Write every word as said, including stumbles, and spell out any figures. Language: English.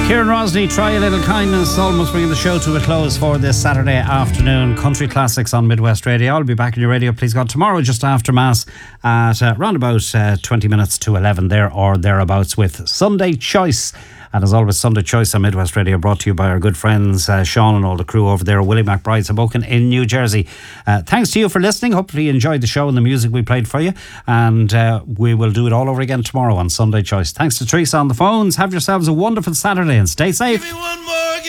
Kieran Rosny, Try a Little Kindness, almost bringing the show to a close for this Saturday afternoon. Country Classics on Midwest Radio. I'll be back in your radio, please God, tomorrow just after Mass at uh, around about uh, twenty minutes to eleven there or thereabouts with Sunday Choice. And as always, Sunday Choice on Midwest Radio brought to you by our good friends uh, Sean and all the crew over there at Willie McBride's Hoboken in New Jersey. Uh, thanks to you for listening. Hopefully you enjoyed the show and the music we played for you. And uh, we will do it all over again tomorrow on Sunday Choice. Thanks to Teresa on the phones. Have yourselves a wonderful Saturday and stay safe.